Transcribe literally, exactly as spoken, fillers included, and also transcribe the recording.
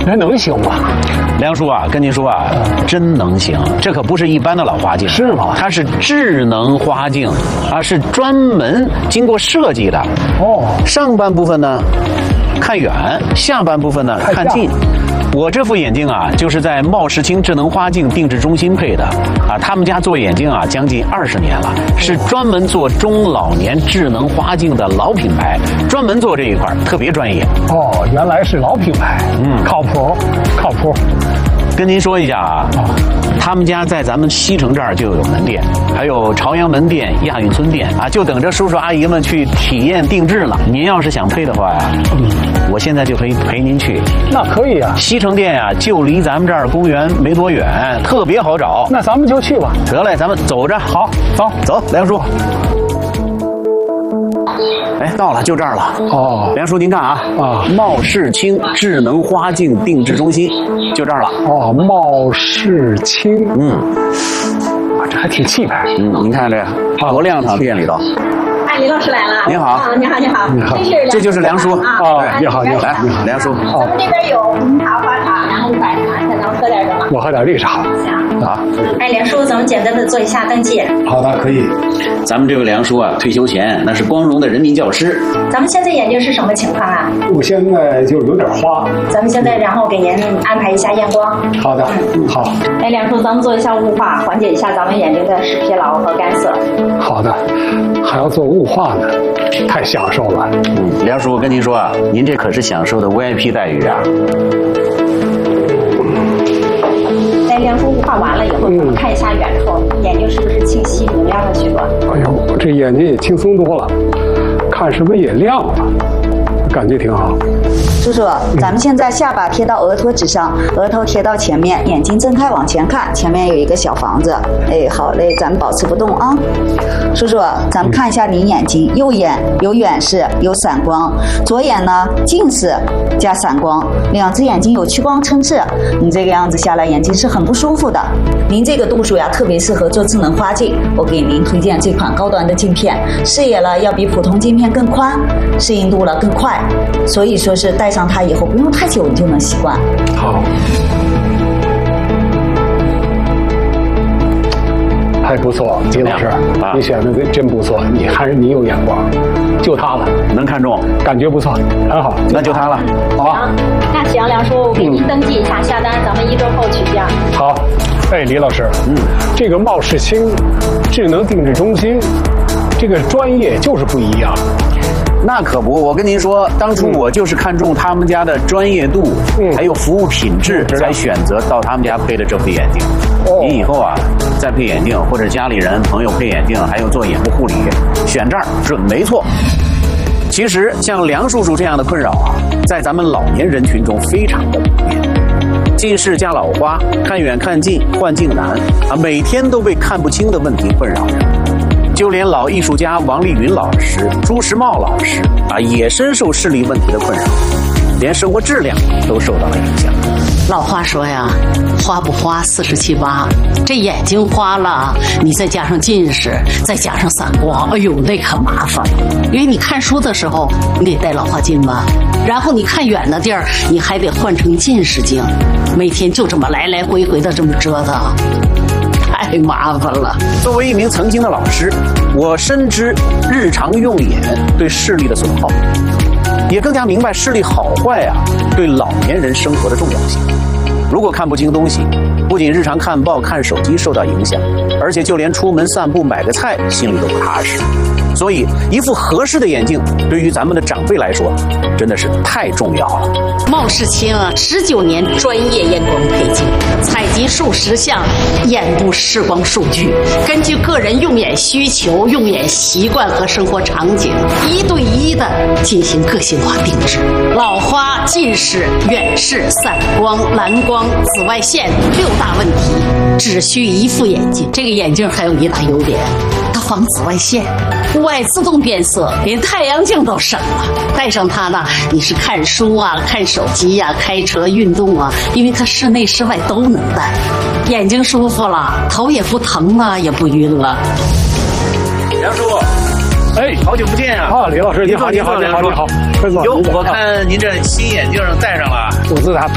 那能行吗？ 梁叔啊，跟您说啊，真能行，这可不是一般的老花镜， 是吗？ 它是智能花镜啊，是专门经过设计的。 哦， 上半部分呢看远，下半部分呢看近。我这副眼镜啊，就是在茂世清智能花镜定制中心配的啊。他们家做眼镜啊，将近二十年了，是专门做中老年智能花镜的老品牌，专门做这一块，特别专业。 哦，原来是老品牌，嗯，靠谱，靠谱。 跟您说一下啊，他们家在咱们西城这儿就有门店，还有朝阳门店、亚运村店啊，就等着叔叔阿姨们去体验定制了。您要是想配的话呀，嗯，我现在就可以陪您去。 那可以啊， 西城店呀，就离咱们这儿公园没多远，特别好找。 那咱们就去吧。 得嘞，咱们走着。 好，走走，梁叔。哎，到了，就这儿了。哦，梁叔，您看啊，啊，茂世清智能花镜定制中心，就这儿了。 哦，茂世清， 嗯， 啊，这还挺气派。 嗯，您看这多亮堂，店里头。 哎，李老师来了。 您好。 啊，你好，你好。 你好。 这就是梁叔啊。 哦，你好，你好， 来， 你好， 梁叔。 咱们这边有红茶、花茶，然后白茶，看咱们喝点什么？ 我喝点绿茶。 行。 好。 哎，梁叔，咱们简单的做一下登记。 好的，可以。 咱们这位梁叔啊，退休前那是光荣的人民教师。 咱们现在眼睛是什么情况啊？ 我现在就有点花。 咱们现在然后给您安排一下验光。 好的，嗯，好。 哎，梁叔，咱们做一下雾化，缓解一下咱们眼睛的视疲劳和干涩。 好的，还要做雾化呢，太享受了。 嗯，梁叔，我跟您说啊，您这可是享受的 V I P 待遇啊。 哎，梁叔，雾化完了以后，咱们看一下远处，嗯、眼睛是不是清晰明亮了许多？ 哎呦，这眼睛也轻松多了，看什么也亮了，感觉挺好。 叔叔，咱们现在下巴贴到额托纸上，额头贴到前面，眼睛睁开往前看，前面有一个小房子。哎，好嘞，咱们保持不动啊。叔叔，咱们看一下您眼睛，右眼有远视，有散光；左眼呢近视加散光，两只眼睛有屈光撑视。你这个样子下来，眼睛是很不舒服的。您这个度数呀，特别适合做智能花镜。我给您推荐这款高端的镜片，视野了要比普通镜片更宽，适应度了更快，所以说是戴上它以后不用太久你就能习惯。 好，还不错，李老师，啊、你选的真不错，你还是你有眼光，就它了， 能看中， 感觉不错，很好， 那就它了， 好啊。 那行，梁叔，我给您登记一下，嗯、下单，咱们一周后取件。 好，哎，李老师，嗯，这个茂世清智能定制中心，这个专业就是不一样。 那可不，我跟您说，当初我就是看中他们家的专业度，嗯，还有服务品质，才选择到他们家配的这副眼镜。哦，您以后啊，再配眼镜或者家里人朋友配眼镜，还有做眼部护理，选这儿准没错。其实像梁叔叔这样的困扰啊，在咱们老年人群中非常的普遍，近视加老花，看远看近，换镜难啊，每天都被看不清的问题困扰着。就连老艺术家王丽云老师、朱时茂老师啊，也深受视力问题的困扰，连生活质量都受到了影响。 老话说呀，花不花四十七八，这眼睛花了，你再加上近视，再加上散光，哎呦，那可麻烦了。因为你看书的时候，你得戴老花镜吧，然后你看远的地儿，你还得换成近视镜，每天就这么来来回回的这么折腾。太麻烦了。 作为一名曾经的老师，我深知日常用眼对视力的损耗，也更加明白视力好坏啊对老年人生活的重要性。如果看不清东西，不仅日常看报看手机受到影响，而且就连出门散步买个菜心里都不踏实。所以一副合适的眼镜对于咱们的长辈来说真的是太重要了。 茂世清啊，十九年专业验光配镜，采集数十项眼部视光数据，根据个人用眼需求、用眼习惯和生活场景，一对一的进行个性化定制。老花、近视、远视、散光、蓝光、紫外线六大问题，只需一副眼镜。这个眼镜还有一大优点，它防紫外线，户外自动变色，连太阳镜都省了。戴上它呢，你是看书啊、看手机呀、啊、开车、运动啊，因为它室内室外都能戴，眼睛舒服了，头也不疼了，也不晕了。 梁叔， 哎， 好久不见啊！ 啊，李老师，你好，你好，你好，你好。 哟，我看您这新眼镜戴上了， 我自打